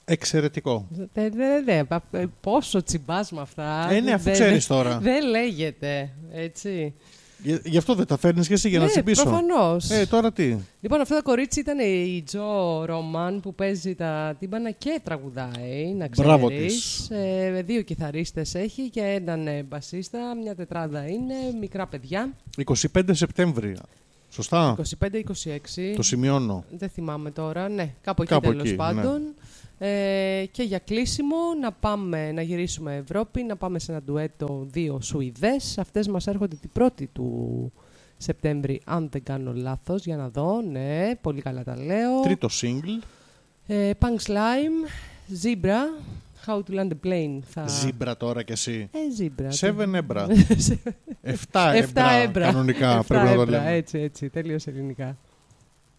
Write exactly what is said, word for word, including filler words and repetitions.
Εξαιρετικό. Ναι, ναι, ναι. Πόσο τσιμπάς με αυτά. Ε, ναι, αφού ξέρεις τώρα. Δεν λέγεται, έτσι. Γι' αυτό δεν τα φέρνεις και εσύ για ναι, να τσιμπήσω. Προφανώς. Ε, τώρα τι. Λοιπόν, αυτό το κορίτσι ήταν η Τζο Ρόμαν που παίζει τα τύμπανα και τραγουδάει, να ξέρεις. Μπράβο της. Ε, δύο κιθαρίστες έχει και έναν ε, μπασίστα, μια τετράδα είναι, μικρά παιδιά. είκοσι πέντε Σεπτέμβρη. Σωστά. είκοσι πέντε είκοσι έξι. Το σημειώνω. Δεν θυμάμαι τώρα. Ναι, κάπου εκεί κάπου τέλος εκεί, πάντων. Ναι. Ε, και για κλείσιμο να πάμε να γυρίσουμε Ευρώπη, να πάμε σε ένα ντουέτο δύο Σουηδές. Αυτές μας έρχονται την πρώτη του Σεπτέμβρη, αν δεν κάνω λάθος, για να δω. Ναι, πολύ καλά τα λέω. Τρίτο single. Ε, Punk Slime, Zebra, How to Land a Plane. Θα... Zebra τώρα κι εσύ. Ε, Zebra. Seven έμπρα. Εφτά Εφτά έμπρα κανονικά Εφτά πρέπει να το έμπρα, λέμε. έτσι, έτσι, τελείως ελληνικά.